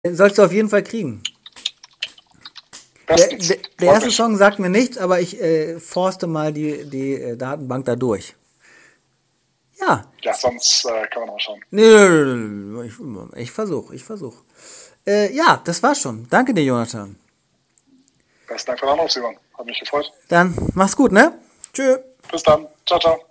Sollst du auf jeden Fall kriegen. Bestens. Der erste Song sagt mir nichts, aber ich forste mal die Datenbank da durch. Ja. Ja, sonst kann man auch schauen. Nee, ich versuche. Ja, das war's schon. Danke dir, Jonathan. Besten Dank für den Anruf, Simon. Hat mich gefreut. Dann mach's gut, ne? Tschö. Bis dann. Ciao, ciao.